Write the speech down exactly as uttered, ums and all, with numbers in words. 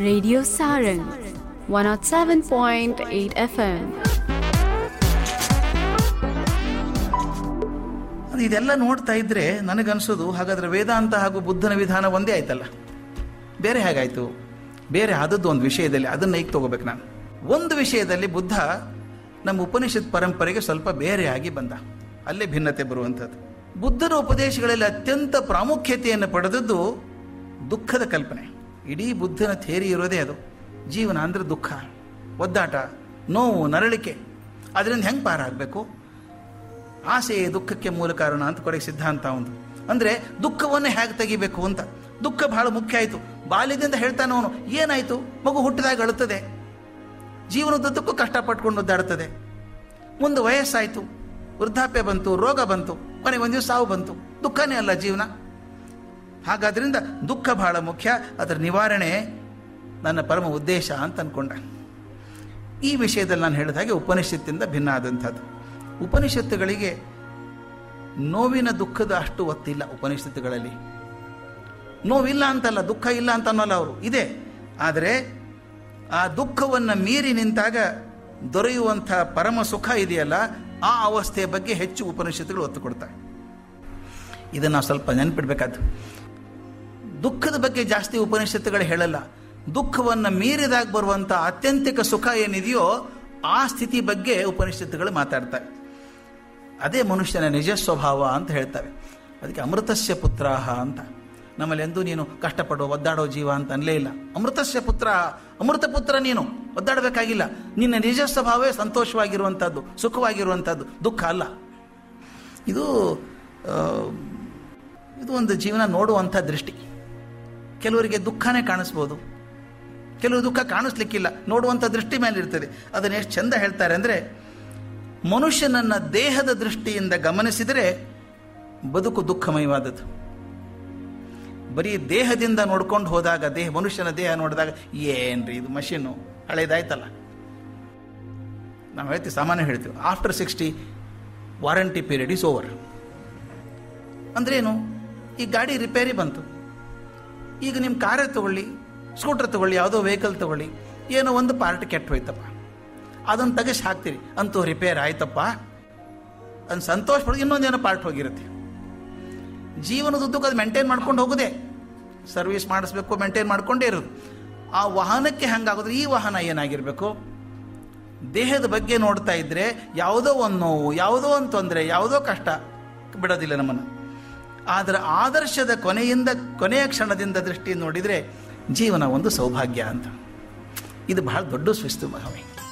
Radio Sarang one oh seven point eight F M. ಇದೆಲ್ಲ ನೋಡ್ತಾ ಇದ್ರೆ ನನಗನ್ಸೋದು, ಹಾಗಾದ್ರೆ ವೇದಾಂತ ಹಾಗೂ ಬುದ್ಧನ ವಿಧಾನ ಒಂದೇ ಆಯ್ತಲ್ಲ, ಬೇರೆ ಹೇಗಾಯ್ತು? ಬೇರೆ ಆದದ್ದು ಒಂದು ವಿಷಯದಲ್ಲಿ, ಅದನ್ನು ಈಗ ತಗೋಬೇಕು ನಾನು. ಒಂದು ವಿಷಯದಲ್ಲಿ ಬುದ್ಧ ನಮ್ಮ ಉಪನಿಷತ್ ಪರಂಪರೆಗೆ ಸ್ವಲ್ಪ ಬೇರೆಯಾಗಿ ಬಂದ, ಅಲ್ಲೇ ಭಿನ್ನತೆ ಬರುವಂಥದ್ದು. ಬುದ್ಧನ ಉಪದೇಶಗಳಲ್ಲಿ ಅತ್ಯಂತ ಪ್ರಾಮುಖ್ಯತೆಯನ್ನು ಪಡೆದದ್ದು ದುಃಖದ ಕಲ್ಪನೆ. ಇಡೀ ಬುದ್ಧನ ಥೇರಿ ಇರೋದೇ ಅದು. ಜೀವನ ಅಂದರೆ ದುಃಖ, ಒದ್ದಾಟ, ನೋವು, ನರಳಿಕೆ. ಅದರಿಂದ ಹೆಂಗೆ ಪಾರಾಗಬೇಕು? ಆಸೆಯೇ ದುಃಖಕ್ಕೆ ಮೂಲ ಕಾರಣ ಅಂತ ಕೊನೆಗೆ ಸಿದ್ಧಾಂತ ಒಂದು. ಅಂದರೆ ದುಃಖವನ್ನೇ ಹೇಗೆ ತೆಗಿಬೇಕು ಅಂತ. ದುಃಖ ಬಹಳ ಮುಖ್ಯ ಆಯಿತು. ಬಾಲ್ಯದಿಂದ ಹೇಳ್ತಾನೆ ಅವನು, ಏನಾಯಿತು? ಮಗು ಹುಟ್ಟಿದಾಗ ಅಳುತ್ತದೆ, ಜೀವನದುದ್ದಕ್ಕೂ ಕಷ್ಟಪಟ್ಕೊಂಡು ಒದ್ದಾಡ್ತದೆ. ಮುಂದೆ ವಯಸ್ಸಾಯಿತು, ವೃದ್ಧಾಪ್ಯ ಬಂತು, ರೋಗ ಬಂತು, ಕೊನೆಗೆ ಒಂದು ದಿವಸ ಸಾವು ಬಂತು. ದುಃಖನೇ ಅಲ್ಲ ಜೀವನ. ಹಾಗಾದ್ರಿಂದ ದುಃಖ ಬಹಳ ಮುಖ್ಯ, ಅದರ ನಿವಾರಣೆ ನನ್ನ ಪರಮ ಉದ್ದೇಶ ಅಂತ ಅಂದ್ಕೊಂಡ. ಈ ವಿಷಯದಲ್ಲಿ ನಾನು ಹೇಳಿದ ಹಾಗೆ ಉಪನಿಷತ್ತಿಂದ ಭಿನ್ನ ಆದಂಥದ್ದು. ಉಪನಿಷತ್ತುಗಳಿಗೆ ನೋವಿನ ದುಃಖದ ಅಷ್ಟು ಒತ್ತಿಲ್ಲ. ಉಪನಿಷತ್ತುಗಳಲ್ಲಿ ನೋವಿಲ್ಲ ಅಂತಲ್ಲ, ದುಃಖ ಇಲ್ಲ ಅಂತ ಅನ್ನೋಲ್ಲ, ಅವರು ಇದೆ. ಆದರೆ ಆ ದುಃಖವನ್ನು ಮೀರಿ ನಿಂತಾಗ ದೊರೆಯುವಂಥ ಪರಮ ಸುಖ ಇದೆಯಲ್ಲ, ಆ ಅವಸ್ಥೆಯ ಬಗ್ಗೆ ಹೆಚ್ಚು ಉಪನಿಷತ್ತುಗಳು ಒತ್ತು ಕೊಡ್ತವೆ. ಇದನ್ನು ನಾವು ಸ್ವಲ್ಪ ನೆನಪಿಡ್ಬೇಕಾದ್ದು. ದುಃಖದ ಬಗ್ಗೆ ಜಾಸ್ತಿ ಉಪನಿಷತ್ತುಗಳು ಹೇಳಲ್ಲ. ದುಃಖವನ್ನು ಮೀರಿದಾಗ ಬರುವಂಥ ಆತ್ಯಂತಿಕ ಸುಖ ಏನಿದೆಯೋ ಆ ಸ್ಥಿತಿ ಬಗ್ಗೆ ಉಪನಿಷತ್ತುಗಳು ಮಾತಾಡ್ತವೆ. ಅದೇ ಮನುಷ್ಯನ ನಿಜ ಸ್ವಭಾವ ಅಂತ ಹೇಳ್ತವೆ. ಅದಕ್ಕೆ ಅಮೃತಸ್ಯ ಪುತ್ರಾಹ ಅಂತ. ನಮ್ಮಲ್ಲಿ ಎಂದೂ ನೀನು ಕಷ್ಟಪಡೋ ಒದ್ದಾಡೋ ಜೀವ ಅಂತ ಅನ್ಲೇ ಇಲ್ಲ. ಅಮೃತಸ್ಯ ಪುತ್ರ, ಅಮೃತ ಪುತ್ರ ನೀನು, ಒದ್ದಾಡಬೇಕಾಗಿಲ್ಲ. ನಿನ್ನ ನಿಜ ಸ್ವಭಾವವೇ ಸಂತೋಷವಾಗಿರುವಂಥದ್ದು, ಸುಖವಾಗಿರುವಂಥದ್ದು, ದುಃಖ ಅಲ್ಲ. ಇದು ಇದು ಒಂದು ಜೀವನ ನೋಡುವಂಥ ದೃಷ್ಟಿ. ಕೆಲವರಿಗೆ ದುಃಖನೇ ಕಾಣಿಸ್ಬೋದು, ಕೆಲವು ದುಃಖ ಕಾಣಿಸ್ಲಿಕ್ಕಿಲ್ಲ, ನೋಡುವಂಥ ದೃಷ್ಟಿ ಮೇಲೆ ಇರ್ತದೆ. ಅದನ್ನು ಎಷ್ಟು ಚಂದ ಹೇಳ್ತಾರೆ ಅಂದರೆ, ಮನುಷ್ಯನನ್ನು ದೇಹದ ದೃಷ್ಟಿಯಿಂದ ಗಮನಿಸಿದರೆ ಬದುಕು ದುಃಖಮಯವಾದದ್ದು. ಬರೀ ದೇಹದಿಂದ ನೋಡ್ಕೊಂಡು ಹೋದಾಗ, ದೇಹ ಮನುಷ್ಯನ ದೇಹ ನೋಡಿದಾಗ, ಏನ್ರಿ ಇದು ಮಷೀನು ಹಳೇದಾಯ್ತಲ್ಲ. ನಾವು ಹೇಳ್ತೀವಿ, ಸಾಮಾನ್ಯ ಹೇಳ್ತೀವಿ, after sixty warranty period is over. ಅಂದ್ರೇನು? ಈ ಗಾಡಿ ರಿಪೇರಿ ಬಂತು, ಈಗ ನಿಮ್ಮ ಕಾರೇ ತಗೊಳ್ಳಿ, ಸ್ಕೂಟರ್ ತಗೊಳ್ಳಿ, ಯಾವುದೋ ವೆಹಿಕಲ್ ತಗೊಳ್ಳಿ, ಏನೋ ಒಂದು ಪಾರ್ಟ್ ಕೆಟ್ಟು ಹೋಯ್ತಪ್ಪ, ಅದನ್ನು ತೆಗೆಸಿ ಹಾಕ್ತೀರಿ, ಅಂತೂ ರಿಪೇರ್ ಆಯ್ತಪ್ಪ ಅದನ್ನು ಸಂತೋಷ ಪಡೋದು. ಇನ್ನೊಂದೇನೋ ಪಾರ್ಟ್ ಹೋಗಿರುತ್ತೆ. ಜೀವನದುದ್ದಕ್ಕೂ ಅದು ಮೇಂಟೈನ್ ಮಾಡ್ಕೊಂಡು ಹೋಗೋದೇ, ಸರ್ವಿಸ್ ಮಾಡಿಸ್ಬೇಕು, ಮೇಂಟೈನ್ ಮಾಡ್ಕೊಂಡೇ ಇರೋದು. ಆ ವಾಹನಕ್ಕೆ ಹಂಗಾಗೋದ್ರೆ ಈ ವಾಹನ ಏನಾಗಿರಬೇಕು? ದೇಹದ ಬಗ್ಗೆ ನೋಡ್ತಾ ಇದ್ದರೆ ಯಾವುದೋ ಒಂದು ನೋವು, ಯಾವುದೋ ಒಂದು ತೊಂದರೆ, ಯಾವುದೋ ಕಷ್ಟ ಬಿಡೋದಿಲ್ಲ ನಮ್ಮನ್ನು. ಆದರೆ ಆದರ್ಶದ ಕೊನೆಯಿಂದ, ಕೊನೆಯ ಕ್ಷಣದಿಂದ ದೃಷ್ಟಿ ನೋಡಿದರೆ ಜೀವನ ಒಂದು ಸೌಭಾಗ್ಯ ಅಂತ. ಇದು ಬಹಳ ದೊಡ್ಡ ಶಿಸ್ತು ಮಹಮಿ.